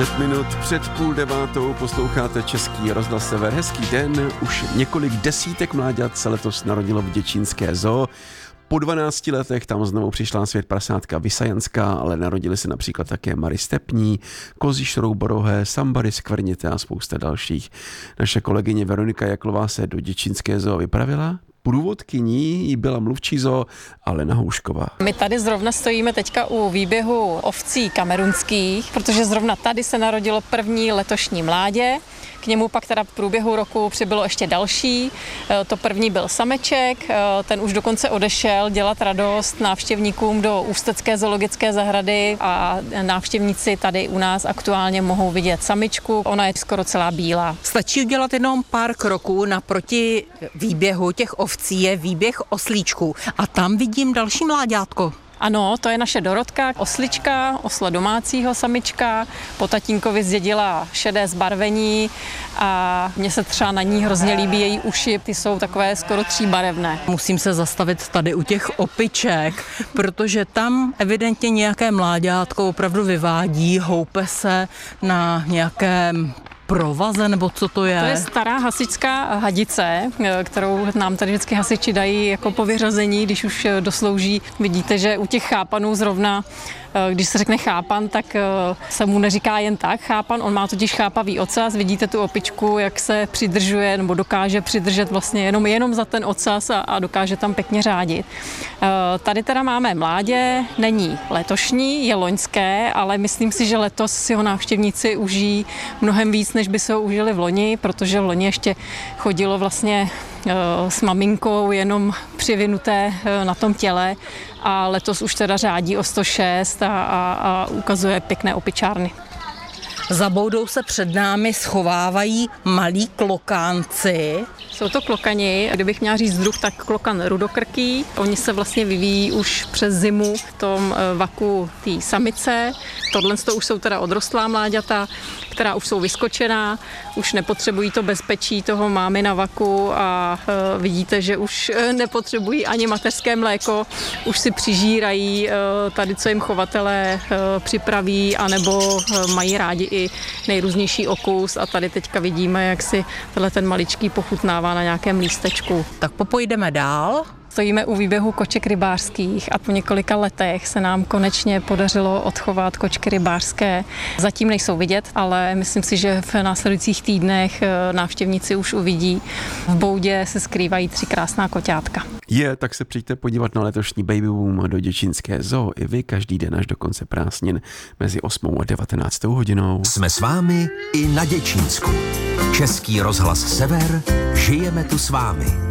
5 minut před 8:30 posloucháte Český rozhlas Sever. Hezký den, už několik desítek mláďat se letos narodilo v děčínské zoo. Po 12 letech tam znovu přišla na svět prasátka Vysajanská, ale narodili se například také Mary Stepní, kozy šrouborohé, sambary skvrnité a spousta dalších. Naše kolegyně Veronika Jaklová se do děčínské zoo vypravila. Průvodkyní jí byla mluvčí zoo Alena Houšková. My tady zrovna stojíme teďka u výběhu ovcí kamerunských, protože zrovna tady se narodilo první letošní mládě. K němu pak teda v průběhu roku přibylo ještě další. To první byl sameček, ten už dokonce odešel dělat radost návštěvníkům do Ústecké zoologické zahrady a návštěvníci tady u nás aktuálně mohou vidět samičku. Ona je skoro celá bílá. Stačí udělat jenom pár kroků naproti výběhu těch ovcí je výběh oslíčků a tam vidím další mláďátko. Ano, to je naše Dorotka, oslička, osla domácího samička, po tatínkovi zdědila šedé zbarvení a mně se třeba na ní hrozně líbí její uši, ty jsou takové skoro tříbarevné. Musím se zastavit tady u těch opiček, protože tam evidentně nějaké mláďátko opravdu vyvádí, houpe se na nějakém provaze, nebo co to je? To je stará hasičská hadice, kterou nám tady vždycky hasiči dají jako po vyřazení, když už doslouží. Vidíte, že u těch chápanů zrovna, když se řekne chápan, tak se mu neříká jen tak chápan, on má totiž chápavý ocas, vidíte tu opičku, jak se přidržuje, nebo dokáže přidržet vlastně jenom za ten ocas a dokáže tam pěkně řádit. Tady teda máme mládě, není letošní, je loňské, ale myslím si, že letos si ho návštěvníci užijí mnohem víc, než by se ho užili v loni, protože v loni ještě chodilo vlastně s maminkou jenom přivinuté na tom těle a letos už teda řádí o 106 a ukazuje pěkné opičárny. Za boudou se před námi schovávají malí klokánci. Jsou to klokani, kdybych měla říct druh, tak klokan rudokrký. Oni se vlastně vyvíjí už přes zimu v tom vaku té samice. Tohle už jsou teda odrostlá mláďata, která už jsou vyskočená, už nepotřebují to bezpečí toho mámy na vaku a vidíte, že už nepotřebují ani mateřské mléko, už si přižírají tady, co jim chovatelé připraví, anebo mají rádi i nejrůznější okus a tady teďka vidíme, jak si ten maličký pochutnává na nějakém lístečku. Tak popojdeme dál. Stojíme u výběhu koček rybářských a po několika letech se nám konečně podařilo odchovat kočky rybářské. Zatím nejsou vidět, ale myslím si, že v následujících týdnech návštěvníci už uvidí. V boudě se skrývají 3 krásná koťátka. Tak se přijďte podívat na letošní baby boom do děčínské zoo i vy každý den až do konce prázdnin mezi 8 a 19 hodinou. Jsme s vámi i na Děčínsku. Český rozhlas Sever, žijeme tu s vámi.